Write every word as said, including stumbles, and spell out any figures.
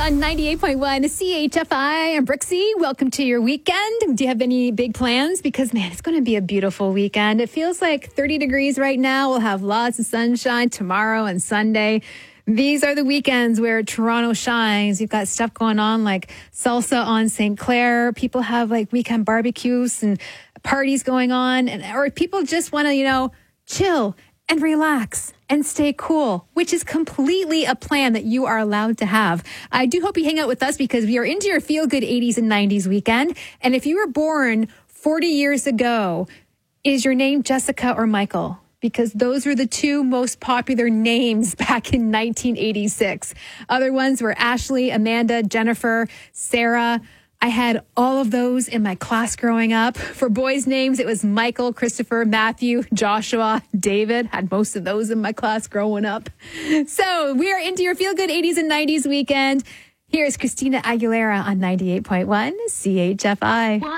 on ninety-eight point one C H F I. I'm Brixie. Welcome to your weekend. Do you have any big plans? Because, man, it's going to be a beautiful weekend. It feels like thirty degrees right now. We'll have lots of sunshine tomorrow and Sunday. These are the weekends where Toronto shines. You've got stuff going on like salsa on Saint Clair. People have like weekend barbecues and parties going on. and Or people just want to, you know, chill and relax and stay cool, which is completely a plan that you are allowed to have. I do hope you hang out with us because we are into your feel-good eighties and nineties weekend. And if you were born forty years ago, is your name Jessica or Michael? Because those were the two most popular names back in nineteen eighty-six. Other ones were Ashley, Amanda, Jennifer, Sarah. I had all of those in my class growing up. For boys' names, it was Michael, Christopher, Matthew, Joshua, David. Had most of those in my class growing up. So we are into your feel-good eighties and nineties weekend. Here's Christina Aguilera on ninety-eight point one C H F I.